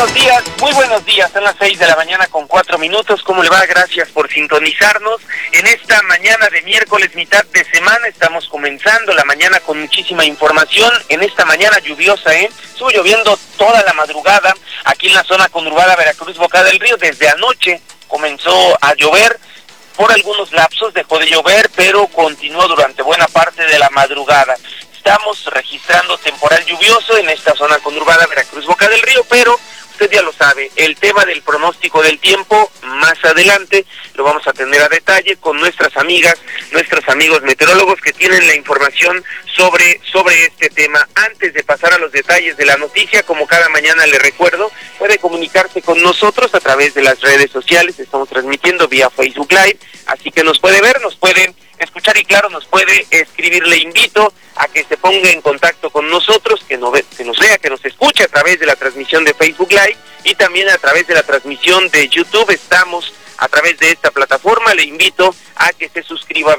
muy buenos días, son las 6 de la mañana con 4 minutos, ¿cómo le va? Gracias por sintonizarnos en esta mañana de miércoles, mitad de semana. Estamos comenzando la mañana con muchísima información, en esta mañana lluviosa, estuvo lloviendo toda la madrugada aquí en la zona conurbada Veracruz, Boca del Río. Desde anoche comenzó a llover, por algunos lapsos dejó de llover, pero continuó durante buena parte de la madrugada. Estamos registrando temporal lluvioso en esta zona conurbada Veracruz, Boca del Río, pero usted ya lo sabe, el tema del pronóstico del tiempo, más adelante lo vamos a tener a detalle con nuestras amigas, nuestros amigos meteorólogos que tienen la información sobre este tema. Antes de pasar a los detalles de la noticia, como cada mañana le recuerdo, puede comunicarse con nosotros a través de las redes sociales. Estamos transmitiendo vía Facebook Live, así que nos puede ver, nos puede escuchar y claro, nos puede escribir. Le invito a que se ponga en contacto con nosotros, que nos vea, que nos escuche a través de la transmisión de Facebook Live y también a través de la transmisión de YouTube. Estamos a través de esta plataforma. Le invito a que se suscriba.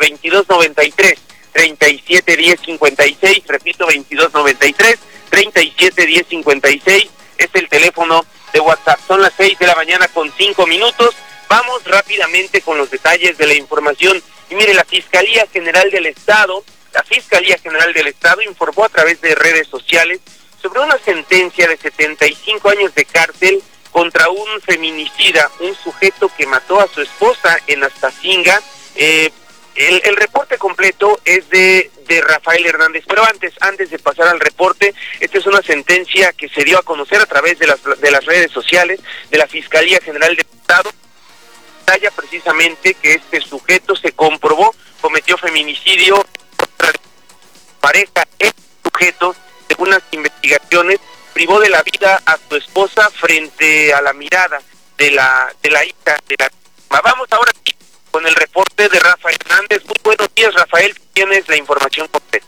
2293-371056, repito, 2293-371056 es el teléfono de WhatsApp. Son las 6 de la mañana con 5 minutos. Vamos rápidamente con los detalles de la información. Y mire, la Fiscalía General del Estado informó a través de redes sociales sobre una sentencia de 75 años de cárcel contra un feminicida, un sujeto que mató a su esposa en Astacinga. El reporte completo es de Rafael Hernández, pero antes de pasar al reporte, esta es una sentencia que se dio a conocer a través de las redes sociales de la Fiscalía General del Estado. Precisamente que este sujeto se comprobó cometió feminicidio contra la pareja. Este sujeto, según unas investigaciones, privó de la vida a su esposa frente a la mirada de la hija de la víctima. Vamos ahora con el reporte de Rafael Hernández. Muy buenos días, Rafael, tienes la información completa.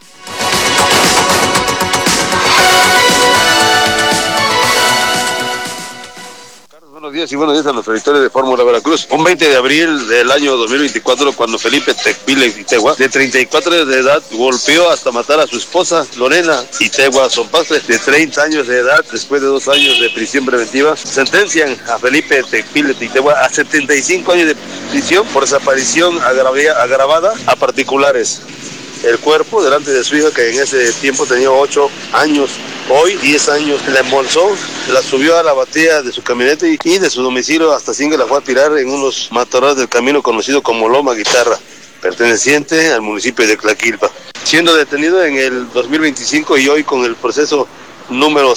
Buenos días y buenos días a los auditores de Fórmula Veracruz. Un 20 de abril del año 2024, cuando Felipe Tecpile Itegua, de 34 años de edad, golpeó hasta matar a su esposa, Lorena Itegua Zompastle, de 30 años de edad, después de 2 años de prisión preventiva, sentencian a Felipe Tecpile Itegua a 75 años de prisión por desaparición agravada a particulares. El cuerpo delante de su hija, que en ese tiempo tenía 8 años, hoy 10 años, la embolsó, la subió a la batea de su camioneta y de su domicilio hasta Singa la fue a tirar en unos matorrales del camino conocido como Loma Guitarra, perteneciente al municipio de Tlaquilpa. Siendo detenido en el 2025 y hoy con el proceso número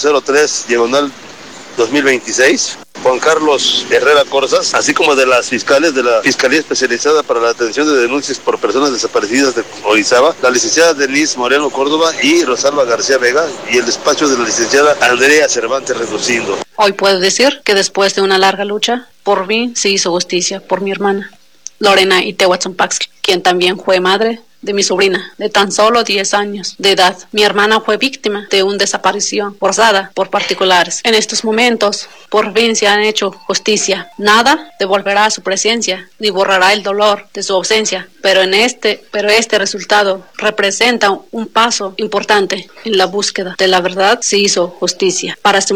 03/2026, Juan Carlos Herrera Corzas, así como de las fiscales de la Fiscalía Especializada para la Atención de Denuncias por Personas Desaparecidas de Orizaba, la licenciada Denise Moreno Córdoba y Rosalba García Vega, y el despacho de la licenciada Andrea Cervantes Reducindo. Hoy puedo decir que después de una larga lucha, por mí se hizo justicia por mi hermana, Lorena Itegua Zompastle, quien también fue madre de mi sobrina, de tan solo 10 años de edad. Mi hermana fue víctima de una desaparición forzada por particulares. En estos momentos, por fin se han hecho justicia. Nada devolverá su presencia, ni borrará el dolor de su ausencia, pero este resultado representa un paso importante en la búsqueda de la verdad. Se hizo justicia. Para